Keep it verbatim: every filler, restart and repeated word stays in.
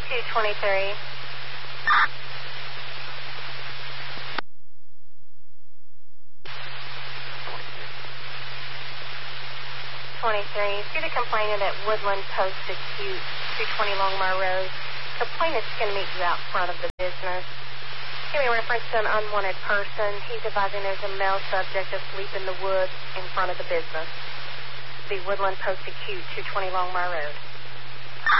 two twenty-three. twenty-three. See the complainant at Woodland Post Acute, two twenty Longmire Road. Complainant's going to meet you out front of the business. Give me reference to an unwanted person. He's advising there's a male subject asleep in the woods in front of the business. The Woodland Post Acute, two twenty Longmire Road.